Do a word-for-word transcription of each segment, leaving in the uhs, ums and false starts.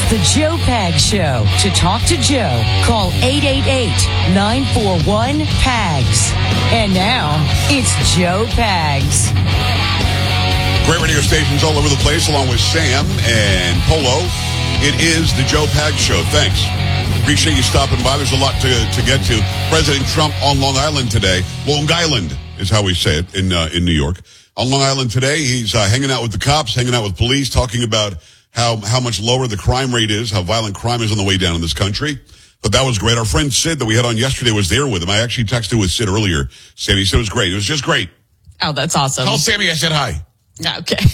the Joe Pags Show. To talk to Joe, call eight eight eight, nine four one, P A G S. And now, it's Joe Pags. Great radio stations all over the place, along with Sam and Polo. It is the Joe Pags Show. Thanks. Appreciate you stopping by. There's a lot to, to get to. President Trump on Long Island today. Long Island is how we say it in uh, in New York. On Long Island today, he's uh, hanging out with the cops, hanging out with police, talking about how, how much lower the crime rate is, how violent crime is on the way down in this country. But that was great. Our friend Sid that we had on yesterday was there with him. I actually texted with Sid earlier. Sammy said it was great. It was just great. Oh, that's awesome. Tell Sammy I said hi. Okay.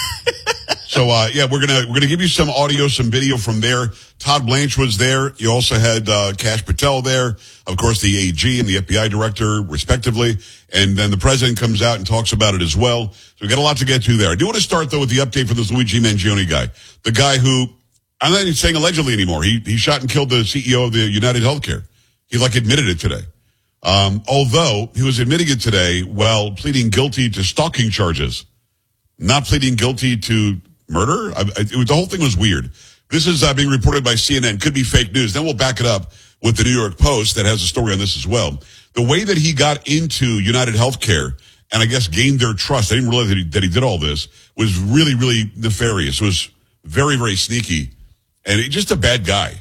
So, uh, yeah, we're going to, we're going to give you some audio, some video from there. Todd Blanche was there. You also had, uh, Kash Patel there. Of course, the A G and the F B I director, respectively. And then the president comes out and talks about it as well. So we got a lot to get to there. I do want to start, though, with the update for this Luigi Mangione guy. The guy who, I'm not even saying allegedly anymore. He, he shot and killed the C E O of the United Healthcare. He, like, admitted it today. Um, although he was admitting it today while pleading guilty to stalking charges. Not pleading guilty to murder? I, I, it was, the whole thing was weird. This is uh, being reported by C N N. Could be fake news. Then we'll back it up with the New York Post that has a story on this as well. The way that he got into United Healthcare and I guess gained their trust, I didn't realize that he, that he did all this, was really, really nefarious. It was very, very sneaky. And he, just a bad guy.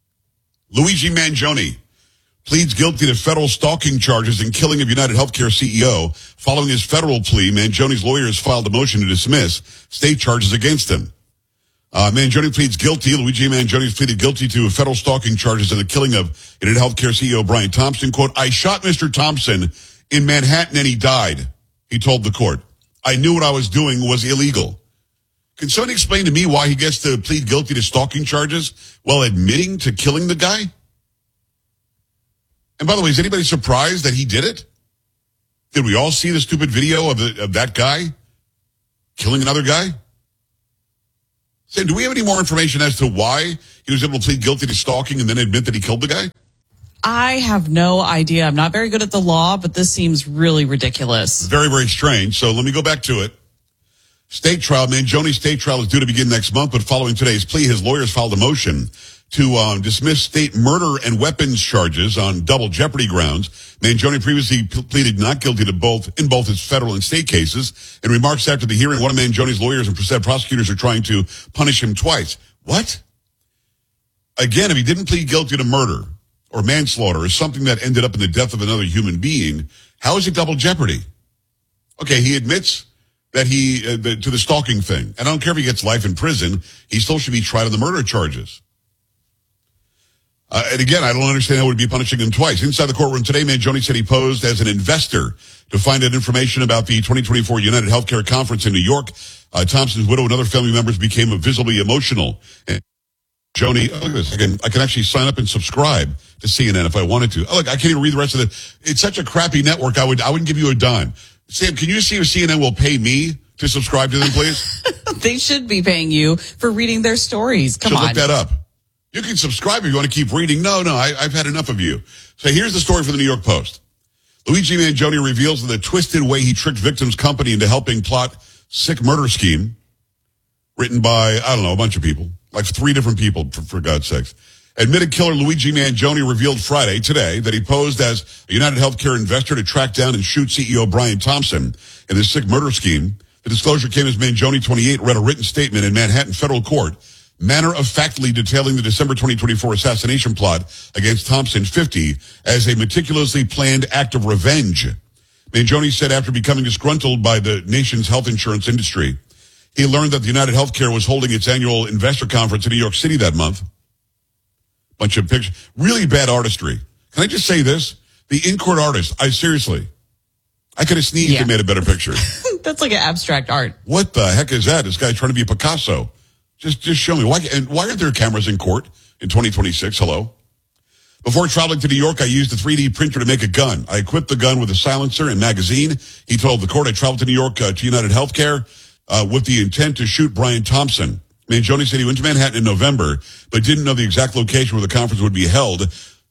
Luigi Mangione pleads guilty to federal stalking charges and killing of United Healthcare C E O. Following his federal plea, Mangione's lawyers filed a motion to dismiss state charges against him. Uh, Mangione pleads guilty. Luigi Mangione pleaded guilty to federal stalking charges and the killing of United Healthcare C E O Brian Thompson. Quote, I shot Mister Thompson in Manhattan and he died, he told the court. I knew what I was doing was illegal. Can someone explain to me why he gets to plead guilty to stalking charges while admitting to killing the guy? And by the way, is anybody surprised that he did it? Did we all see the stupid video of, the, of that guy killing another guy? Sam, do we have any more information as to why he was able to plead guilty to stalking and then admit that he killed the guy? I have no idea. I'm not very good at the law, but this seems really ridiculous. Very, very strange. So let me go back to it. State trial. Mangione's state trial is due to begin next month, but following today's plea, his lawyers filed a motion to um, dismiss state murder and weapons charges on double jeopardy grounds. Mangione previously p- pleaded not guilty to both in both his federal and state cases. In remarks after the hearing, one of Mangione's lawyers and said prosecutors are trying to punish him twice. What? Again, if he didn't plead guilty to murder or manslaughter or something that ended up in the death of another human being, how is it double jeopardy? Okay, he admits that he uh, the, to the stalking thing. And I don't care if he gets life in prison, he still should be tried on the murder charges. Uh, and again, I don't understand how it would be punishing him twice. Inside the courtroom today, Mangione said he posed as an investor to find out information about the twenty twenty-four United Healthcare Conference in New York. Uh, Thompson's widow and other family members became visibly emotional. And Joni, oh, look at this. I can, I can actually sign up and subscribe to C N N if I wanted to. Oh, look, I can't even read the rest of it. It's such a crappy network, I, would, I wouldn't give you a dime. Sam, can you see if C N N will pay me to subscribe to them, please? They should be paying you for reading their stories. Come Should on. Look that up. You can subscribe if you want to keep reading. No, no, I, I've had enough of you. So here's the story from the New York Post. Luigi Mangione reveals the twisted way he tricked victims' company into helping plot sick murder scheme written by, I don't know, a bunch of people, like three different people, for, for God's sakes. Admitted killer Luigi Mangione revealed Friday, today, that he posed as a United Healthcare investor to track down and shoot C E O Brian Thompson in this sick murder scheme. The disclosure came as Mangione, twenty-eight, read a written statement in Manhattan federal court, matter-of-factly detailing the December twenty twenty-four assassination plot against Thompson, fifty, as a meticulously planned act of revenge. Mangione said after becoming disgruntled by the nation's health insurance industry, he learned that the United Healthcare was holding its annual investor conference in New York City that month. Bunch of pictures. Really bad artistry. Can I just say this? The in-court artist, I seriously, I could have sneezed yeah. and made a better picture. That's like an abstract art. What the heck is that? This guy trying to be a Picasso. Just, just show me. Why, and why aren't there cameras in court in twenty twenty-six? Hello? Before traveling to New York, I used a three D printer to make a gun. I equipped the gun with a silencer and magazine. He told the court I traveled to New York uh, to United Healthcare uh, with the intent to shoot Brian Thompson. Mangione said he went to Manhattan in November, but didn't know the exact location where the conference would be held.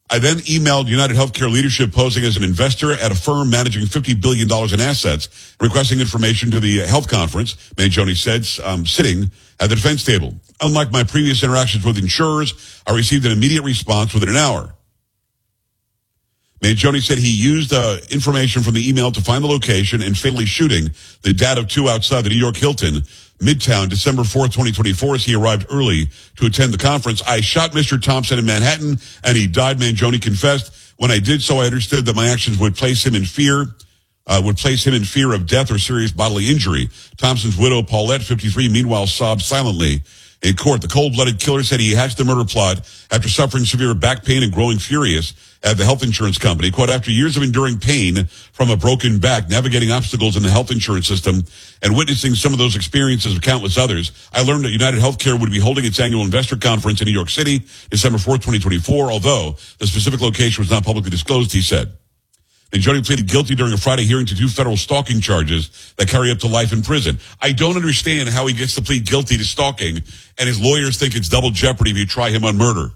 I then emailed United Healthcare leadership posing as an investor at a firm managing fifty billion dollars in assets, requesting information to the health conference. Mangione said, um, sitting at the defense table. Unlike my previous interactions with insurers, I received an immediate response within an hour. Mangione said he used uh, information from the email to find the location and fatally shooting the dad of two outside the New York Hilton, Midtown, December fourth, twenty twenty-four, as he arrived early to attend the conference. I shot Mister Thompson in Manhattan, and he died, Mangione confessed. When I did so, I understood that my actions would place him in fear, uh, would place him in fear of death or serious bodily injury. Thompson's widow, Paulette, fifty-three, meanwhile sobbed silently in court. The cold-blooded killer said he hatched the murder plot after suffering severe back pain and growing furious at the health insurance company. Quote, after years of enduring pain from a broken back, navigating obstacles in the health insurance system, and witnessing some of those experiences of countless others, I learned that United Healthcare would be holding its annual investor conference in New York City, December fourth, twenty twenty-four, although the specific location was not publicly disclosed, he said. Mangione pleaded guilty during a Friday hearing to two federal stalking charges that carry up to life in prison. I don't understand how he gets to plead guilty to stalking, and his lawyers think it's double jeopardy if you try him on murder.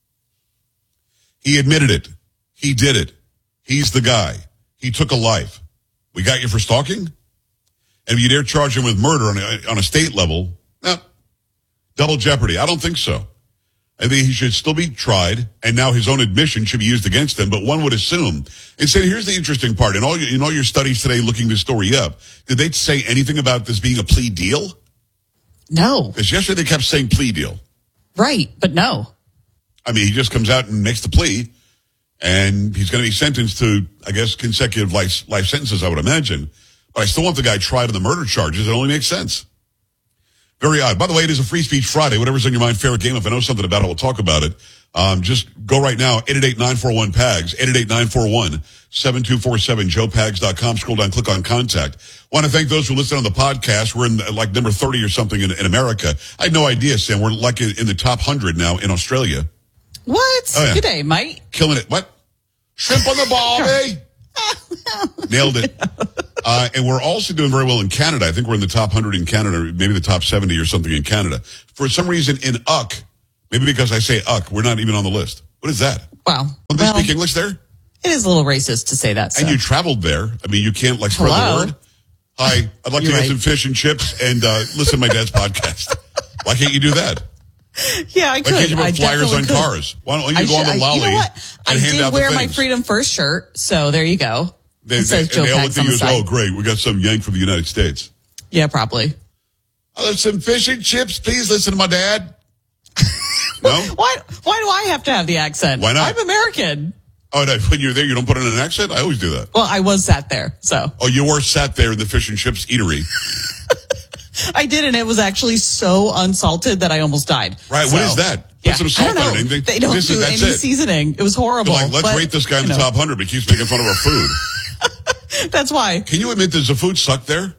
He admitted it. He did it. He's the guy. He took a life. We got you for stalking? And if you dare charge him with murder on a, on a state level, no, double jeopardy. I don't think so. I think he should still be tried, and now his own admission should be used against him. But one would assume, and say, here's the interesting part. In all your, in all your studies today looking this story up, did they say anything about this being a plea deal? No. Because yesterday they kept saying plea deal. Right, but no. I mean, he just comes out and makes the plea, and he's going to be sentenced to, I guess, consecutive life, life sentences, I would imagine. But I still want the guy tried on the murder charges. It only makes sense. Very odd. By the way, it is a Free Speech Friday. Whatever's on your mind, fair game. If I know something about it, we'll talk about it. Um, just go right now, eight eight eight, nine four one, P A G S, eight eight eight, nine four one, seven two four seven, joe pags dot com. Scroll down, click on contact. Want to thank those who listen on the podcast. We're in like number thirty or something in, in America. I had no idea, Sam. We're like in, in the top one hundred now in Australia. What? Oh, yeah. Good day, mate. Killing it. What? Shrimp on the ball, eh? Nailed it. Uh, and we're also doing very well in Canada. I think we're in the top one hundred in Canada, maybe the top seventy or something in Canada. For some reason in U C, maybe because I say U C, we're not even on the list. What is that? Wow. Don't they Well, speak English there? it is a little racist to say that. So. And you traveled there. I mean, you can't like spread Hello? the word. Hi, I'd like to You're get right. some fish and chips and uh, listen to my dad's podcast. Why can't you do that? Yeah, I Why could. can't you I put flyers definitely on could. cars? Why don't you I go on should- the I- lolly you know what? and I hand did out wear the my things? Freedom First shirt, so there you go. They, it says they, Joe and they all look Pags at on you the as, side. oh, great, we got some yank from the United States. Yeah, probably. Oh, there's some fish and chips. Please listen to my dad. No? Why? Why do I have to have the accent? Why not? I'm American. Oh, no, when you're there, you don't put in an accent? I always do that. Well, I was sat there, so Oh, you were sat there in the fish and chips eatery. I did, and it was actually so unsalted that I almost died. Right, So, what is that? Put Yeah, some I salt don't know. on it. Anything? They don't This is- do that's any it. seasoning. It was horrible. They're like, let's but, rate this guy in you the know, top one hundred, but he keeps making fun of our food. That's why. Can you admit does the food suck there?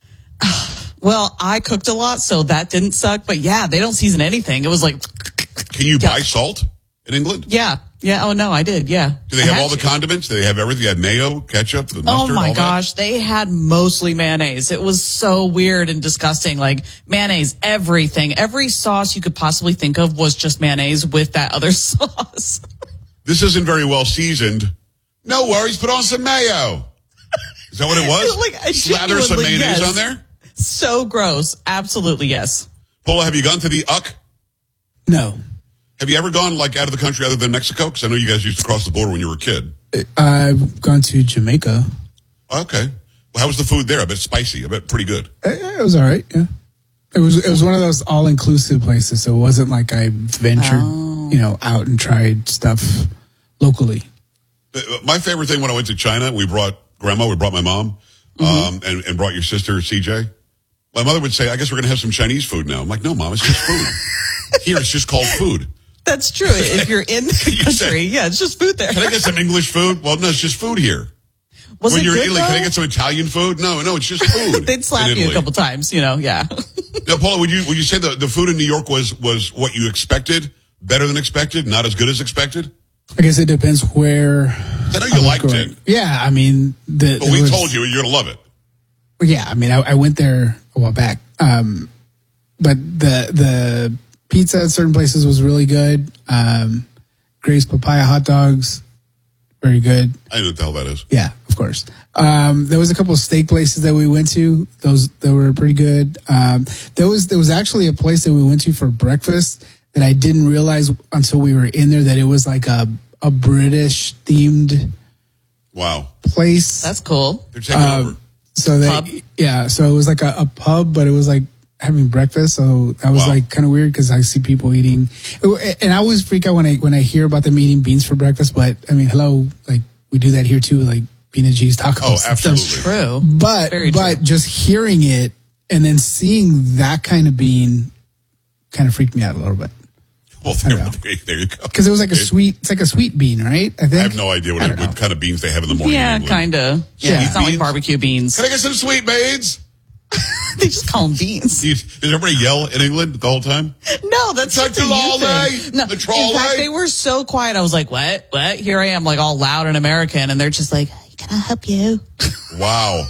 Well, I cooked a lot, so that didn't suck. But yeah, they don't season anything. It was like, Can you Yeah. buy salt in England? yeah, yeah. Oh no, I did. Yeah. Do they I have had all the to. condiments? Do they have everything? They had mayo, ketchup, the Oh mustard, my all gosh, they had mostly mayonnaise. It was so weird and disgusting. Like mayonnaise, everything, every sauce you could possibly think of was just mayonnaise with that other sauce. that? This isn't very well seasoned. No worries, put on some mayo. Is that what it was? Like, I Slather some genuinely, mayonnaise yes. on there? So gross. Absolutely, yes. Paula, have you gone to the U C? No. Have you ever gone like out of the country other than Mexico? Because I know you guys used to cross the border when you were a kid. I've gone to Jamaica. Okay. Well, how was the food there? I bet spicy. I bet pretty good. It it was all right. Yeah. It was, it was one of those all inclusive places. So it wasn't like I ventured, you know, out and tried stuff locally. Uh, My favorite thing when I went to China, we brought grandma, we brought my mom, um, and, and brought your sister, C J. My mother would say, I guess we're going to have some Chinese food now. I'm like, no, Mom, it's just food. Here, it's just called food. That's true. If you're in the You said- country, yeah, it's just food there. Can I get some English food? Well, no, it's just food here. Was when it you're good, in Italy, can I though? get some Italian food? No, no, it's just food. They'd slap in you a Italy. couple times, you know, yeah. Now, Paula, would you would you say the, the food in New York was was what you expected, better than expected, not as good as expected? I guess it depends where. I know you was liked going. it, Yeah. I mean, the, but there we was- told you you're gonna love it. Yeah. I mean, I, I went there a while back. Um, but the, the pizza at certain places was really good. Um, Grace Papaya hot dogs, very good. I know what the hell that is. Yeah, of course. Um, there was a couple of steak places that we went to. Those that were pretty good. Um, there was there was actually a place that we went to for breakfast that I didn't realize until we were in there that it was like a a British themed Wow. place. That's cool. They're taking Um, over. So they, Pub? yeah, so it was like a, a pub, but it was like having breakfast. So that was Wow. like kind of weird because I see people eating, and I always freak out when I when I hear about them eating beans for breakfast. But I mean, hello, like we do that here too, like bean and cheese tacos. Oh, and stuff. absolutely. True. But Very but true. just hearing it and then seeing that kind of bean kind of freaked me out a little bit Well, there, know. there you go. because it was like a Okay. sweet, it's like a sweet bean, right? I think I have no idea what, I don't what know. kind of beans they have in the morning. Yeah, in England. kind of. Yeah, Yeah. it's not like Beans? barbecue beans. Can I get some sweet beans? They just call them beans. Do you, did everybody yell in England the whole time? No, that's Like not the the you lolly, thing. No, the in trolley. fact, they were so quiet. I was like, "What? What?" Here I am, like all loud and American, and they're just like, "Can I help you?" Wow.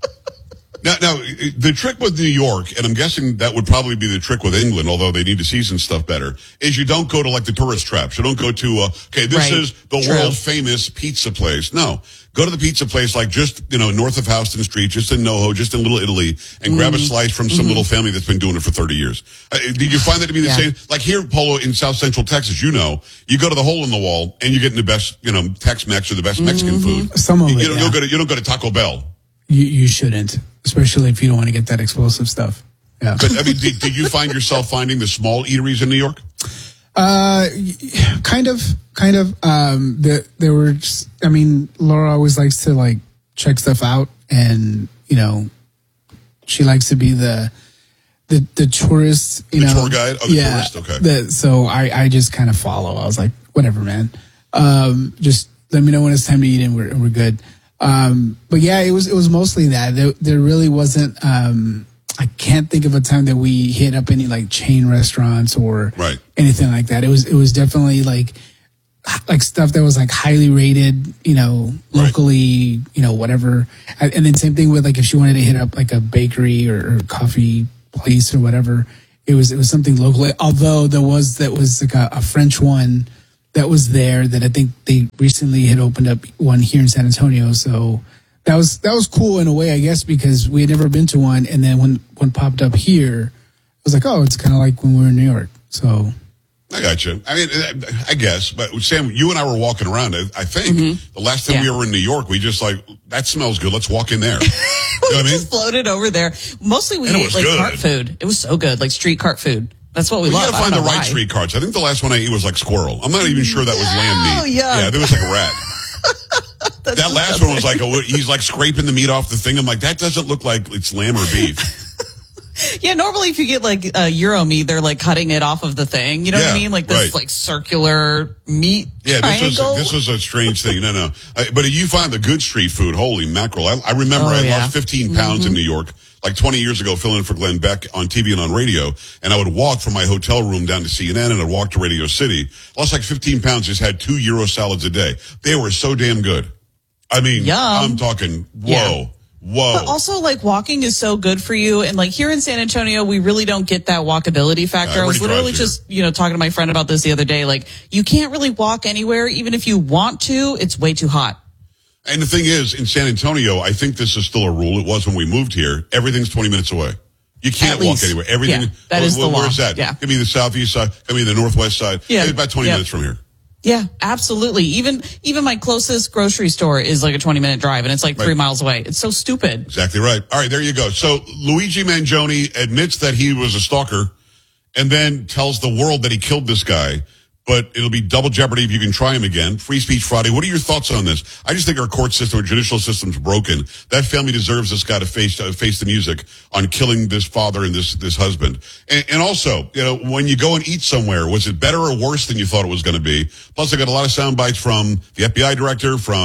Now, now, the trick with New York, and I'm guessing that would probably be the trick with England, although they need to season stuff better, is you don't go to like the tourist traps. You don't go to, uh, okay, this Right. is the True. world famous pizza place. No. Go to the pizza place like just, you know, north of Houston Street, just in NoHo, just in Little Italy, and grab Mm-hmm. a slice from some little family that's been doing it for thirty years. Uh, did you find that to be the Yeah. same? Like here, Polo, in South Central Texas, you know, you go to the hole in the wall and you're getting the best, you know, Tex-Mex or the best Mexican Mm-hmm. food. Some of you, it, you don't, you yeah. don't go to, you don't go to Taco Bell. You you shouldn't, especially if you don't want to get that explosive stuff. Yeah. But I mean, did, did you find yourself finding the small eateries in New York? Uh, kind of, kind of. Um, the, there were, just, I mean, Laura always likes to like check stuff out, and you know, she likes to be the the the tourist. You The know, tour guide? Oh, the yeah. tourist, okay. The, so I I just kind of follow. I was like, whatever, man. Um, just let me know when it's time to eat, and we're and we're good. Um, but yeah, it was it was mostly that. There there really wasn't. Um, I can't think of a time that we hit up any like chain restaurants or Right. anything like that. It was it was definitely like like stuff that was like highly rated, you know, Right. locally, you know, whatever. And and then same thing with like if she wanted to hit up like a bakery or, or coffee place or whatever, it was it was something locally. Although there was that was like a, a French one that was there that I think they recently had opened up one here in San Antonio. So that was that was cool in a way, I guess, because we had never been to one, and then when one popped up here, I was like, oh, it's kind of like when we were in New York. So I got you. I mean, I guess, but Sam, you and I were walking around. I I think the last time we Yeah. were in New York, we just like, that smells good. Let's walk in there. You know what I mean? Just floated over there. Mostly we And it ate was like good. cart food. It was so good, like street cart food. That's what we We love. gotta I find the don't know right why. street carts. I think the last one I ate was like squirrel. I'm not even sure that was lamb Oh, meat. yeah. Yeah, there was like a rat. That last one was like, a, he's like scraping the meat off the thing. I'm like, that doesn't look like it's lamb or beef. Yeah, normally if you get like uh, Euro meat, they're like cutting it off of the thing. You know what Yeah, I mean? Like this right. like circular meat Yeah, this was triangle. this was a strange thing. No, no. I, but you find the good street food, holy mackerel! I, I remember Oh, I yeah. lost fifteen pounds in New York like twenty years ago, filling in for Glenn Beck on T V and on radio, and I would walk from my hotel room down to C N N, and I'd walk to Radio City. Lost like fifteen pounds. Just had two Euro salads a day. They were so damn good. I mean, Yum. I'm talking whoa, Yeah. whoa. But also, like, walking is so good for you. And, like, here in San Antonio, we really don't get that walkability factor. Yeah, I was everybody literally drives here. just, you know, talking to my friend about this the other day. Like, you can't really walk anywhere. Even if you want to, it's way too hot. And the thing is, in San Antonio, I think this is still a rule. It was when we moved here. Everything's twenty minutes away. You can't At walk least. anywhere. Everything. Yeah, that is the law. Where's that? Yeah. Give me the southeast side. Give me the northwest side. Yeah. It's about twenty Yeah. minutes from here. Yeah, absolutely. Even even my closest grocery store is like a twenty minute drive, and it's like Right. three miles away. It's so stupid. Exactly right. All right, there you go. So Luigi Mangione admits that he was a stalker and then tells the world that he killed this guy, but it'll be double jeopardy if you can try him again. Free Speech Friday. What are your thoughts on this? I just think our court system, our judicial system's broken. That family deserves this guy to face uh, face the music on killing this father and this this husband. And, and also, you know, when you go and eat somewhere, was it better or worse than you thought it was going to be? Plus, I got a lot of sound bites from the F B I director, from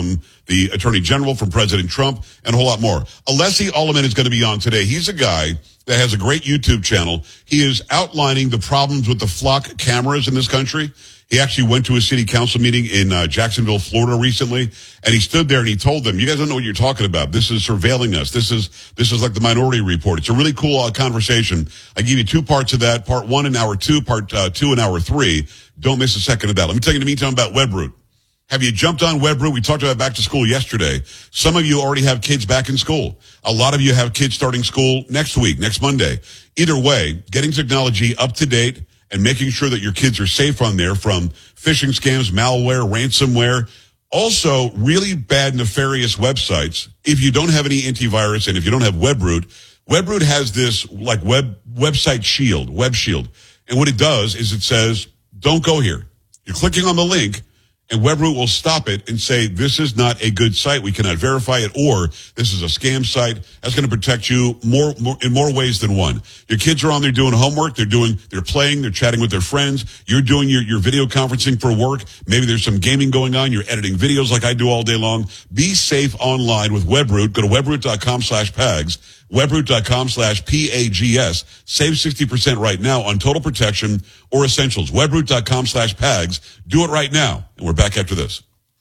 the Attorney General, from President Trump, and a whole lot more. Alessi Ulaman is going to be on today. He's a guy that has a great YouTube channel. He is outlining the problems with the flock cameras in this country. He actually went to a city council meeting in uh, Jacksonville, Florida recently, and he stood there and he told them, you guys don't know what you're talking about. This is surveilling us. This is this is like the Minority Report. It's a really cool uh, conversation. I give you two parts of that, part one in hour two, part uh, two in hour three. Don't miss a second of that. Let me tell you in the meantime about Webroot. Have you jumped on Webroot? We talked about back to school yesterday. Some of you already have kids back in school. A lot of you have kids starting school next week, next Monday. Either way, getting technology up to date and making sure that your kids are safe on there from phishing scams, malware, ransomware. Also, really bad, nefarious websites. If you don't have any antivirus and if you don't have Webroot, Webroot has this like web website shield, web shield. And what it does is it says, don't go here. You're clicking on the link, and Webroot will stop it and say, this is not a good site. We cannot verify it, or this is a scam site. That's going to protect you more, more in more ways than one. Your kids are on there doing homework. They're doing, they're playing, they're chatting with their friends. You're doing your, your video conferencing for work. Maybe there's some gaming going on. You're editing videos like I do all day long. Be safe online with Webroot. Go to webroot.com slash PAGS. Webroot.com slash P A G S. Save sixty percent right now on total protection or essentials. Webroot.com slash PAGS. Do it right now. And we're back after this.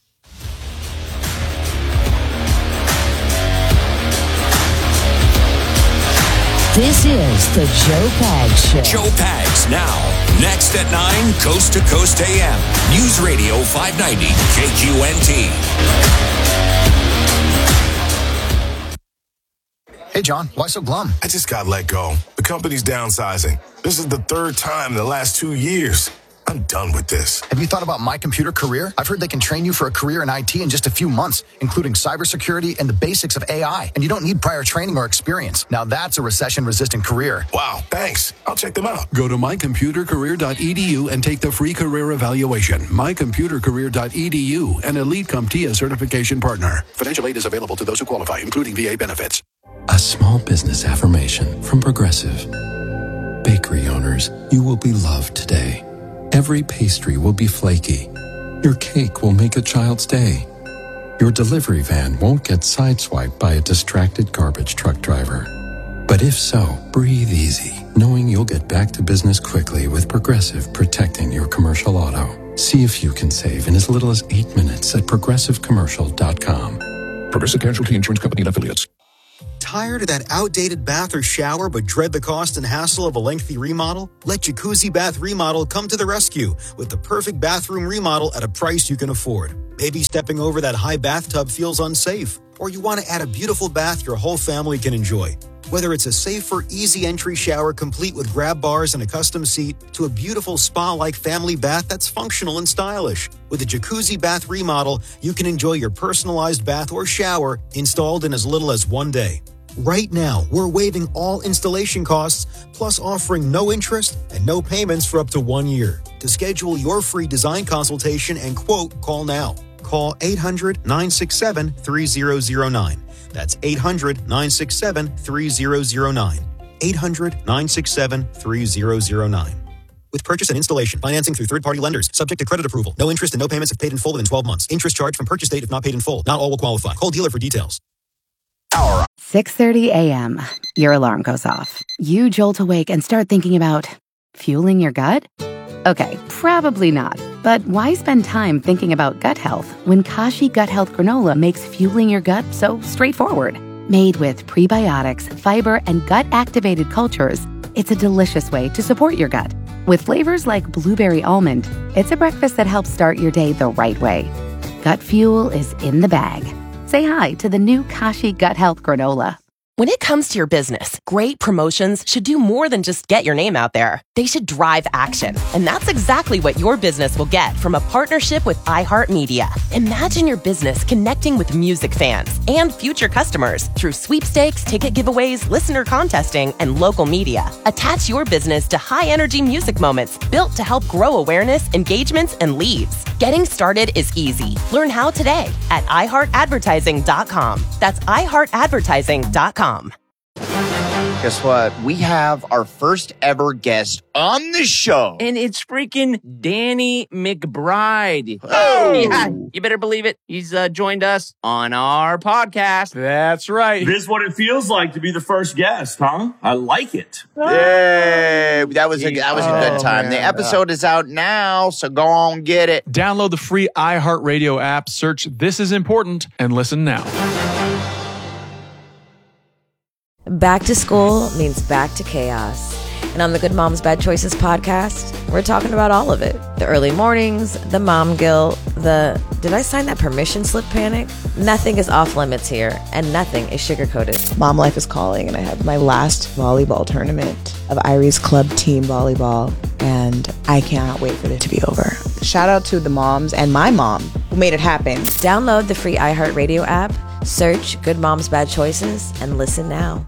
This is the Joe Pags Show. Joe Pags now. Next at nine, Coast to Coast A M. News Radio five ninety, K Q N T. Hey, John, why so glum? I just got let go. The company's downsizing. This is the third time in the last two years. I'm done with this. Have you thought about My Computer Career? I've heard they can train you for a career in I T in just a few months, including cybersecurity and the basics of A I. And you don't need prior training or experience. Now that's a recession-resistant career. Wow, thanks. I'll check them out. Go to my computer career dot e d u and take the free career evaluation. my computer career dot e d u, an Elite CompTIA certification partner. Financial aid is available to those who qualify, including V A benefits. A small business affirmation from Progressive. Bakery owners, you will be loved today. Every pastry will be flaky. Your cake will make a child's day. Your delivery van won't get sideswiped by a distracted garbage truck driver. But if so, breathe easy, knowing you'll get back to business quickly with Progressive protecting your commercial auto. See if you can save in as little as eight minutes at progressive commercial dot com. Progressive Casualty Insurance Company and Affiliates. Tired of that outdated bath or shower but dread the cost and hassle of a lengthy remodel? Let Jacuzzi Bath Remodel come to the rescue with the perfect bathroom remodel at a price you can afford. Maybe stepping over that high bathtub feels unsafe, or you want to add a beautiful bath your whole family can enjoy. Whether it's a safer, easy entry shower complete with grab bars and a custom seat, to a beautiful spa-like family bath that's functional and stylish. With a Jacuzzi Bath Remodel, you can enjoy your personalized bath or shower installed in as little as one day. Right now, we're waiving all installation costs, plus offering no interest and no payments for up to one year. To schedule your free design consultation and quote, call now. Call eight hundred, nine six seven, three zero zero nine. That's eight hundred, nine six seven, three zero zero nine. eight hundred, nine six seven, three zero zero nine. With purchase and installation, financing through third-party lenders, subject to credit approval. No interest and no payments if paid in full within twelve months. Interest charged from purchase date if not paid in full. Not all will qualify. Call dealer for details. six thirty a.m. Your alarm goes off. You jolt awake and start thinking about fueling your gut? Okay, probably not. But why spend time thinking about gut health when Kashi Gut Health Granola makes fueling your gut so straightforward? Made with prebiotics, fiber, and gut-activated cultures, it's a delicious way to support your gut. With flavors like blueberry almond, it's a breakfast that helps start your day the right way. Gut fuel is in the bag. Say hi to the new Kashi Gut Health Granola. When it comes to your business, great promotions should do more than just get your name out there. They should drive action. And that's exactly what your business will get from a partnership with iHeartMedia. Imagine your business connecting with music fans and future customers through sweepstakes, ticket giveaways, listener contesting, and local media. Attach your business to high-energy music moments built to help grow awareness, engagements, and leads. Getting started is easy. Learn how today at i heart advertising dot com. That's i heart advertising dot com. Guess what? We have our first ever guest on the show. And it's freaking Danny McBride. Oh! Yeah, you better believe it. He's uh, joined us on our podcast. That's right. This is what it feels like to be the first guest, huh? I like it. Yay! That was a, that was a good time. man. The episode is out now, so go on, get it. Download the free iHeartRadio app, search This Is Important, and listen now. Back to school means back to chaos. And on the Good Moms Bad Choices podcast, we're talking about all of it. The early mornings, the mom guilt, the did I sign that permission slip panic? Nothing is off limits here, and nothing is sugar-coated. Mom life is calling, and I have my last volleyball tournament of Irie's club team volleyball, and I cannot wait for it to be over. Shout out to the moms and my mom who made it happen. Download the free iHeartRadio app, search Good Moms Bad Choices, and listen now.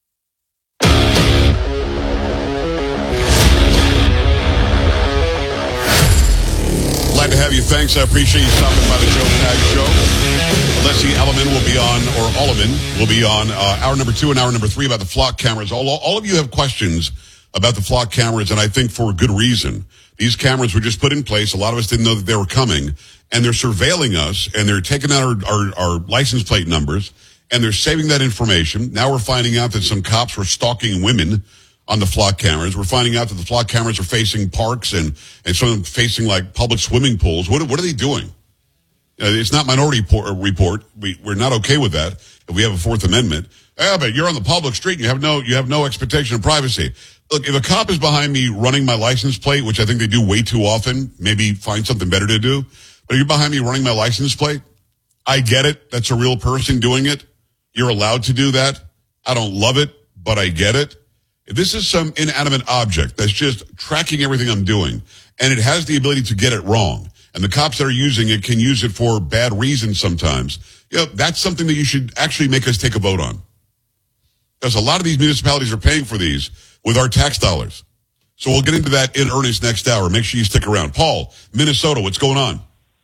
Glad to have you. Thanks. I appreciate you stopping by the Joe Pag Show. Leslie Alleman will be on, or Alleman will be on uh, hour number two and hour number three about the flock cameras. All, all of you have questions about the flock cameras, and I think for good reason. These cameras were just put in place. A lot of us didn't know that they were coming, and they're surveilling us, and they're taking out our, our, our license plate numbers, and they're saving that information. Now we're finding out that some cops were stalking women on the flock cameras. We're finding out that the flock cameras are facing parks and, and some of them facing like public swimming pools. What, what are they doing? Uh, it's not Minority por- Report. We, we're not okay with that. If we have a Fourth Amendment. Yeah, but you're on the public street and you have no, you have no expectation of privacy. Look, if a cop is behind me running my license plate, which I think they do way too often, maybe find something better to do. But if you're behind me running my license plate, I get it. That's a real person doing it. You're allowed to do that. I don't love it, but I get it. If this is some inanimate object that's just tracking everything I'm doing, and it has the ability to get it wrong, and the cops that are using it can use it for bad reasons sometimes, you know, that's something that you should actually make us take a vote on. Because a lot of these municipalities are paying for these with our tax dollars. So we'll get into that in earnest next hour. Make sure you stick around. Paul, Minnesota, what's going on?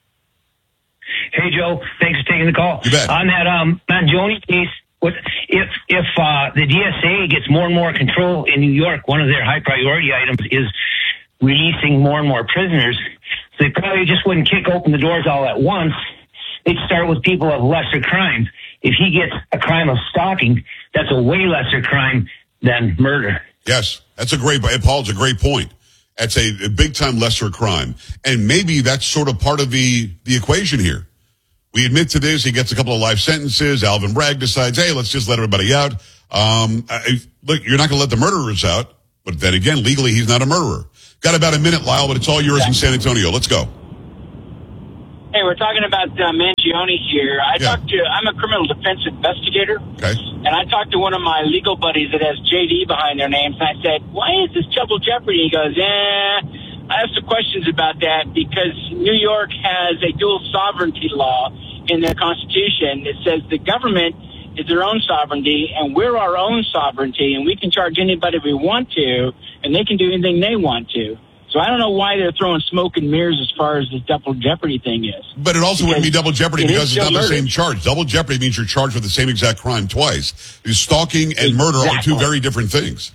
Hey, Joe. Thanks for taking the call. You bet. On that um, Mangione case, what, if if uh, the D S A gets more and more control in New York, one of their high priority items is releasing more and more prisoners. So they probably just wouldn't kick open the doors all at once. They'd start with people of lesser crimes. If he gets a crime of stalking, that's a way lesser crime than murder. Yes, that's a great, Paul, it's a great point. That's a, a big time lesser crime. And maybe that's sort of part of the, the equation here. We admit to this. He gets a couple of life sentences. Alvin Bragg decides, hey, let's just let everybody out. Um, I, look, you're not going to let the murderers out. But then again, legally, he's not a murderer. Got about a minute, Lyle, but it's all yours in San Antonio. Let's go. Hey, we're talking about uh, Mangione here. I Yeah. talked to, I'm a criminal defense investigator. Okay. And I talked to one of my legal buddies that has J D behind their names. And I said, why is this double jeopardy? He goes, eh. I have some questions about that because New York has a dual sovereignty law in their constitution. It says the government is their own sovereignty and we're our own sovereignty and we can charge anybody we want to and they can do anything they want to. So I don't know why they're throwing smoke and mirrors as far as this double jeopardy thing is. But it also wouldn't be double jeopardy it is because it's still not the murder. same charge. Double jeopardy means you're charged with the same exact crime twice. Stalking and murder are two Exactly. very different things.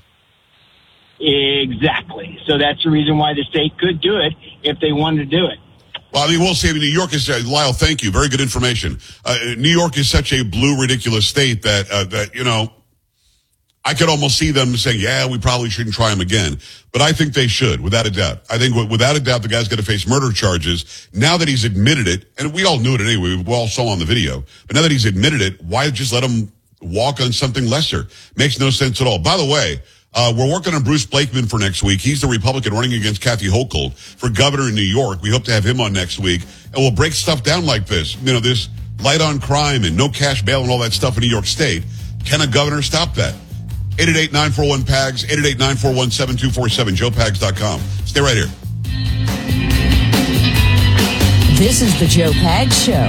Exactly. So that's the reason why the state could do it if they wanted to do it. Well, I mean, we'll see. I mean, New York is, uh, Lyle, thank you. Very good information. Uh, New York is such a blue, ridiculous state that, uh, that, you know, I could almost see them saying, yeah, we probably shouldn't try him again. But I think they should, without a doubt. I think without a doubt, the guy's going to face murder charges. Now that he's admitted it, and we all knew it anyway, we all saw on the video, but now that he's admitted it, why just let him walk on something lesser? Makes no sense at all. By the way, Uh, we're working on Bruce Blakeman for next week. He's the Republican running against Kathy Hochul for governor in New York. We hope to have him on next week. And we'll break stuff down like this. You know, this light on crime and no cash bail and all that stuff in New York State. Can a governor stop that? eight eight eight, nine four one, P A G S, eight eight eight, nine four one, seven two four seven, joe pags dot com. Stay right here. This is the Joe Pags Show.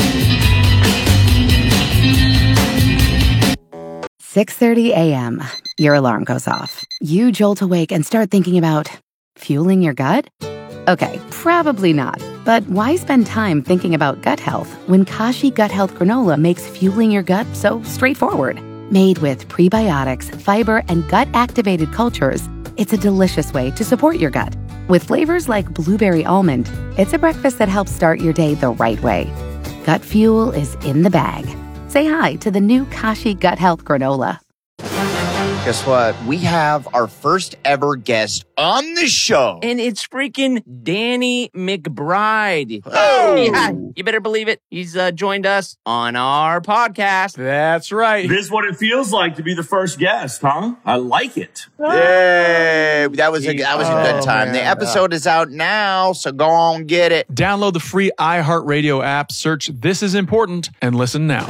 six thirty a.m. Your alarm goes off. You jolt awake and start thinking about fueling your gut? Okay, probably not. But why spend time thinking about gut health when Kashi Gut Health Granola makes fueling your gut so straightforward? Made with prebiotics, fiber, and gut-activated cultures, it's a delicious way to support your gut. With flavors like blueberry almond, it's a breakfast that helps start your day the right way. Gut Fuel is in the bag. Say hi to the new Kashi Gut Health Granola. Guess what? We have our first ever guest on the show. And it's freaking Danny McBride. Oh! Yeah, you better believe it. He's uh, joined us on our podcast. That's right. This is what it feels like to be the first guest, huh? I like it. Yay! That was a that was a good Oh, time. man. The episode is out now, so go on get it. Download the free iHeartRadio app, search This Is Important, and listen now.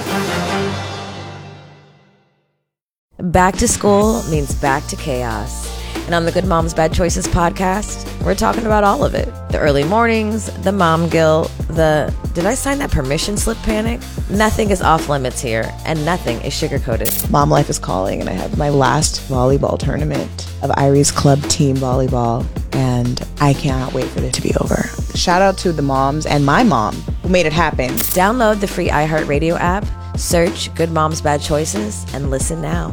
Back to school means back to chaos. And on the Good Moms Bad Choices podcast, we're talking about all of it. The early mornings, the mom guilt, the did I sign that permission slip panic? Nothing is off limits here, and nothing is sugar-coated. Mom life is calling, and I have my last volleyball tournament of Iris Club Team Volleyball, and I cannot wait for it to be over. Shout out to the moms and my mom who made it happen. Download the free iHeartRadio app, search Good Moms Bad Choices, and listen now.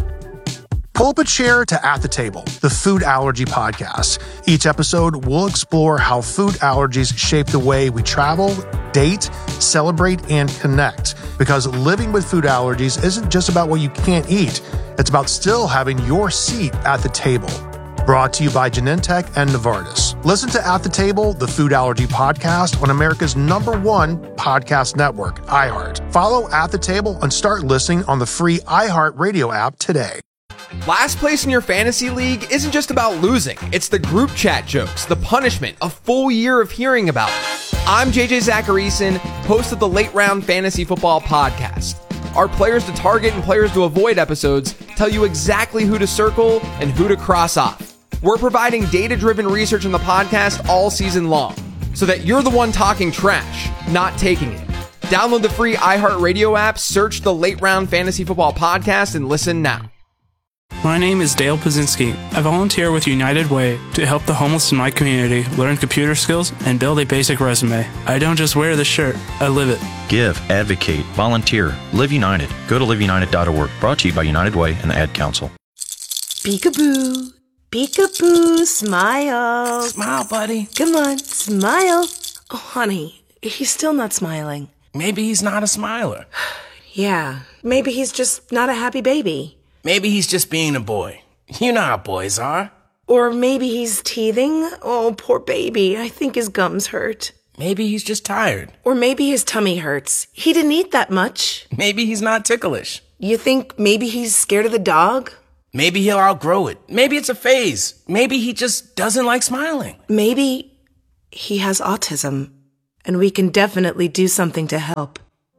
Pull up a chair to At the Table, the food allergy podcast. Each episode, we'll explore how food allergies shape the way we travel, date, celebrate, and connect. Because living with food allergies isn't just about what you can't eat. It's about still having your seat at the table. Brought to you by Genentech and Novartis. Listen to At the Table, the food allergy podcast on America's number one podcast network, iHeart. Follow At the Table and start listening on the free iHeart Radio app today. Last place in your fantasy league isn't just about losing. It's the group chat jokes, the punishment, a full year of hearing about it. I'm J J Zacharyson, host of the Late Round Fantasy Football Podcast. Our players to target and players to avoid episodes tell you exactly who to circle and who to cross off. We're providing data-driven research in the podcast all season long, so that you're the one talking trash, not taking it. Download the free iHeartRadio app, search the Late Round Fantasy Football Podcast, and listen now. My name is Dale Pazinski. I volunteer with United Way to help the homeless in my community learn computer skills and build a basic resume. I don't just wear the shirt, I live it. Give, advocate, volunteer, Live United. Go to live united dot org. Brought to you by United Way and the Ad Council. Peekaboo. Peekaboo. Smile. Smile, buddy. Come on, smile. Oh, honey, he's still not smiling. Maybe he's not a smiler. Yeah, maybe he's just not a happy baby. Maybe he's just being a boy. You know how boys are. Or maybe he's teething. Oh, poor baby. I think his gums hurt. Maybe he's just tired. Or maybe his tummy hurts. He didn't eat that much. Maybe he's not ticklish. You think maybe he's scared of the dog? Maybe he'll outgrow it. Maybe it's a phase. Maybe he just doesn't like smiling. Maybe he has autism, and we can definitely do something to help.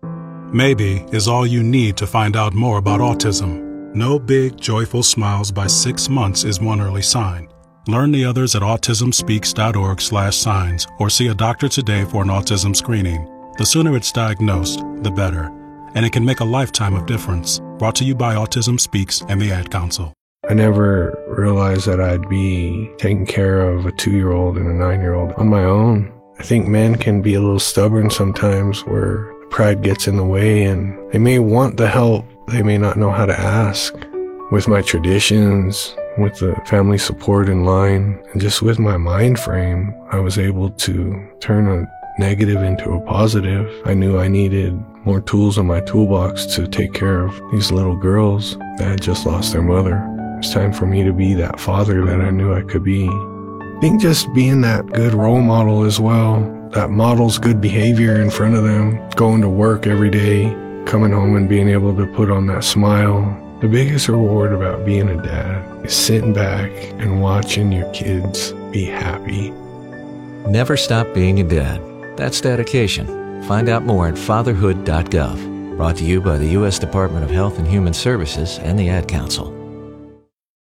Maybe is all you need to find out more about autism. No big, joyful smiles by six months is one early sign. Learn the others at autism speaks dot org slash signs or see a doctor today for an autism screening. The sooner it's diagnosed, the better. And it can make a lifetime of difference. Brought to you by Autism Speaks and the Ad Council. I never realized that I'd be taking care of a two-year-old and a nine-year-old on my own. I think men can be a little stubborn sometimes where pride gets in the way and they may want the help. They may not know how to ask. With my traditions, with the family support in line, and just with my mind frame, I was able to turn a negative into a positive. I knew I needed more tools in my toolbox to take care of these little girls that had just lost their mother. It's time for me to be that father that I knew I could be. I think just being that good role model as well, that models good behavior in front of them, going to work every day, coming home and being able to put on that smile. The biggest reward about being a dad is sitting back and watching your kids be happy. Never stop being a dad. That's dedication. Find out more at fatherhood dot gov. Brought to you by the U S Department of Health and Human Services and the Ad Council.